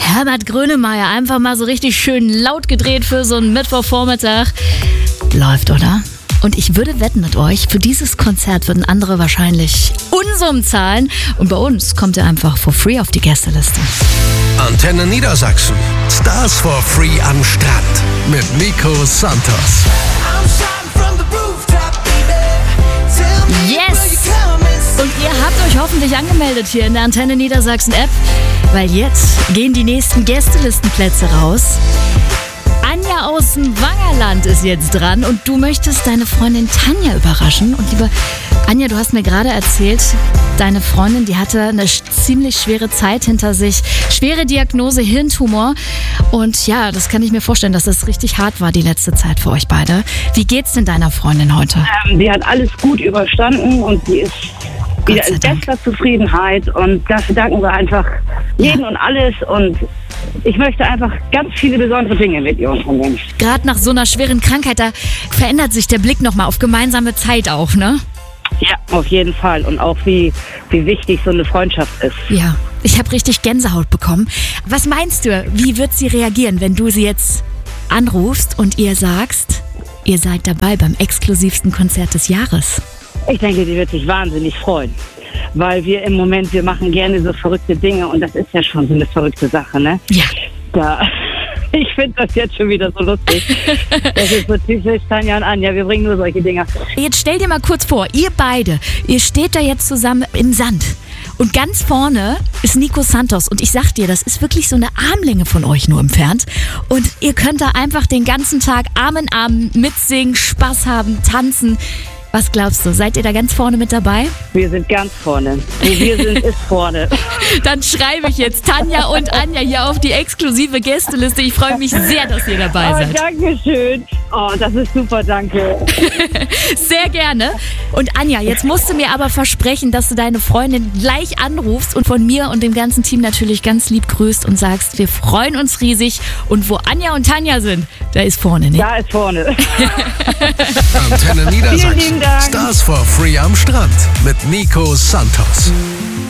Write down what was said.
Herbert Grönemeyer einfach mal so richtig schön laut gedreht für so einen Mittwochvormittag. Läuft, oder? Und ich würde wetten mit euch, für dieses Konzert würden andere wahrscheinlich Unsummen zahlen. Und bei uns kommt ihr einfach for free auf die Gästeliste. Antenne Niedersachsen. Stars for free am Strand. Mit Nico Santos. Yes! Und ihr habt euch hoffentlich angemeldet hier in der Antenne Niedersachsen App, weil jetzt gehen die nächsten Gästelistenplätze raus. Anja aus dem Wangerland ist jetzt dran und du möchtest deine Freundin Tanja überraschen. Und liebe Anja, du hast mir gerade erzählt, deine Freundin, die hatte eine ziemlich schwere Zeit hinter sich. Schwere Diagnose, Hirntumor. Und ja, das kann ich mir vorstellen, dass das richtig hart war die letzte Zeit für euch beide. Wie geht's denn deiner Freundin heute? Die hat alles gut überstanden und sie ist wieder in bester Zufriedenheit. Und dafür danken wir einfach jeden und alles. Und ich möchte einfach ganz viele besondere Dinge mit ihr unternehmen. Gerade nach so einer schweren Krankheit, da verändert sich der Blick nochmal auf gemeinsame Zeit auch, ne? Ja, auf jeden Fall. Und auch wie wichtig so eine Freundschaft ist. Ja, ich habe richtig Gänsehaut bekommen. Was meinst du, wie wird sie reagieren, wenn du sie jetzt anrufst und ihr sagst, ihr seid dabei beim exklusivsten Konzert des Jahres? Ich denke, die wird sich wahnsinnig freuen. Weil wir im Moment, wir machen gerne so verrückte Dinge und das ist ja schon so eine verrückte Sache, ne? Ja. Ich finde das jetzt schon wieder so lustig. Das ist so typisch Tanja und Anja, wir bringen nur solche Dinger. Jetzt stell dir mal kurz vor, ihr beide, ihr steht da jetzt zusammen im Sand. Und ganz vorne ist Nico Santos. Und ich sag dir, das ist wirklich so eine Armlänge von euch nur entfernt. Und ihr könnt da einfach den ganzen Tag Arm in Arm mitsingen, Spaß haben, tanzen. Was glaubst du, seid ihr da ganz vorne mit dabei? Wir sind ganz vorne. Wo wir sind, ist vorne. Dann schreibe ich jetzt Tanja und Anja hier auf die exklusive Gästeliste. Ich freue mich sehr, dass ihr dabei seid. Danke schön. Oh, das ist super, danke. Sehr gerne. Und Anja, jetzt musst du mir aber versprechen, dass du deine Freundin gleich anrufst und von mir und dem ganzen Team natürlich ganz lieb grüßt und sagst, wir freuen uns riesig. Und wo Anja und Tanja sind, da ist vorne, ne? Da ist vorne. Antenne Niedersachsen. Vielen lieben Dank. Stars for free am Strand. Mit Nico Santos.